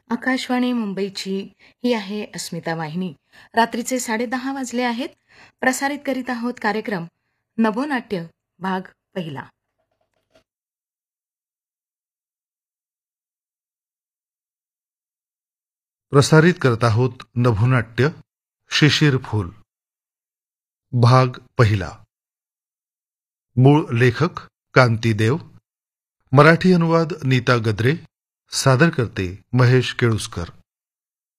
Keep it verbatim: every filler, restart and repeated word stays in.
आकाशवाणी मुंबईची ही आहे अस्मिता वाहिनी. रात्रीचे साडेदहा वाजले आहेत. प्रसारित करीत आहोत कार्यक्रम नभोनाट्य भाग पहिला. प्रसारित करत आहोत नभोनाट्य शिशिर फूल भाग पहिला. मूळ लेखक कांतीदेव, मराठी अनुवाद नीता गद्रे, सादर करते महेश केळुसकर.